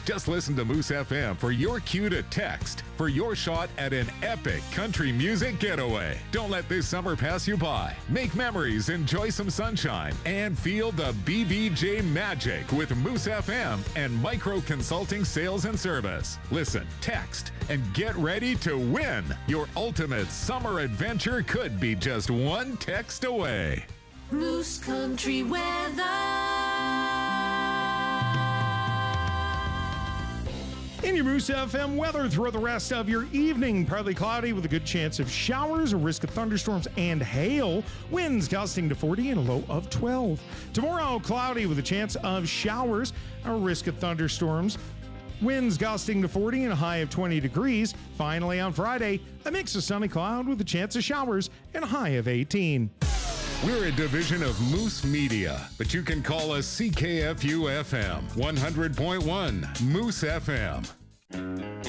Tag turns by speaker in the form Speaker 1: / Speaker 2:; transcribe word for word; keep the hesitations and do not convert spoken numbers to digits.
Speaker 1: Just listen to Moose F M for your cue to text for your shot at an epic country music getaway. Don't let this summer pass you by. Make memories, enjoy some sunshine, and feel the B B J magic with Moose F M and Micro Consulting Sales and Service. Listen, text, and get ready to win. Your ultimate summer adventure could be just one text away.
Speaker 2: Moose Country weather.
Speaker 3: In your Moose F M weather throughout the rest of your evening, partly cloudy with a good chance of showers, a risk of thunderstorms and hail. Winds gusting to forty and a low of twelve. Tomorrow, cloudy with a chance of showers, a risk of thunderstorms. Winds gusting to forty and a high of twenty degrees. Finally, on Friday, a mix of sunny cloud with a chance of showers and a high of eighteen.
Speaker 1: We're a division of Moose Media, but you can call us C K F U F M one hundred point one Moose F M.